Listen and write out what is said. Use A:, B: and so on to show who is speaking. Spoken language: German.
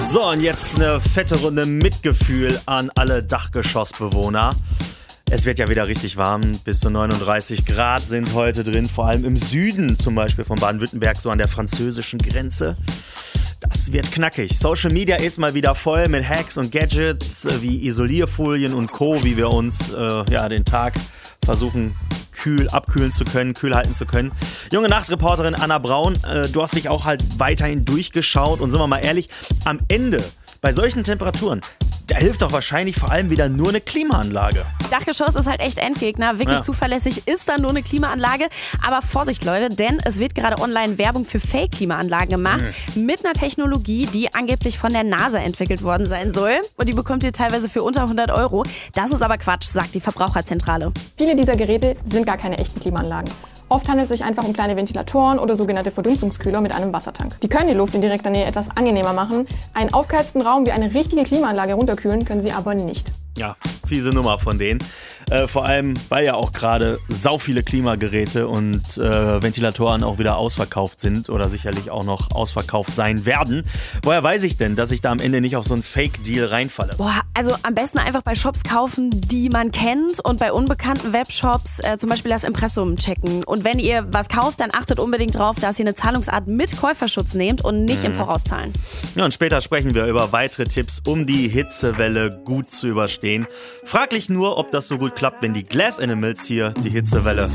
A: So, und jetzt eine fette Runde Mitgefühl an alle Dachgeschossbewohner. Es wird ja wieder richtig warm, bis zu 39 Grad sind heute drin, vor allem im Süden zum Beispiel von Baden-Württemberg, so an der französischen Grenze. Das wird knackig. Social Media ist mal wieder voll mit Hacks und Gadgets wie Isolierfolien und Co., wie wir uns den Tag versuchen abkühlen zu können, kühl halten zu können. Junge Nachtreporterin Anna Braun, du hast dich auch halt weiterhin durchgeschaut und sind wir mal ehrlich, am Ende bei solchen Temperaturen, da hilft doch wahrscheinlich vor allem wieder nur eine Klimaanlage.
B: Dachgeschoss ist halt echt Endgegner. Wirklich zuverlässig ist da nur eine Klimaanlage. Aber Vorsicht, Leute, denn es wird gerade online Werbung für Fake-Klimaanlagen gemacht. Mit einer Technologie, die angeblich von der NASA entwickelt worden sein soll. Und die bekommt ihr teilweise für unter 100 €. Das ist aber Quatsch, sagt die Verbraucherzentrale.
C: Viele dieser Geräte sind gar keine echten Klimaanlagen. Oft handelt es sich einfach um kleine Ventilatoren oder sogenannte Verdunstungskühler mit einem Wassertank. Die können die Luft in direkter Nähe etwas angenehmer machen. Einen aufgeheizten Raum wie eine richtige Klimaanlage runterkühlen können sie aber nicht.
A: Ja, fiese Nummer von denen. Vor allem, weil ja auch gerade sau viele Klimageräte und Ventilatoren auch wieder ausverkauft sind oder sicherlich auch noch ausverkauft sein werden. Woher weiß ich denn, dass ich da am Ende nicht auf so einen Fake-Deal reinfalle?
B: Boah, also am besten einfach bei Shops kaufen, die man kennt und bei unbekannten Webshops zum Beispiel das Impressum checken. Und wenn ihr was kauft, dann achtet unbedingt drauf, dass ihr eine Zahlungsart mit Käuferschutz nehmt und nicht im Voraus zahlen.
A: Ja, und später sprechen wir über weitere Tipps, um die Hitzewelle gut zu überstehen. Fraglich nur, ob das so gut klappt, wenn die Glass Animals hier die Hitzewelle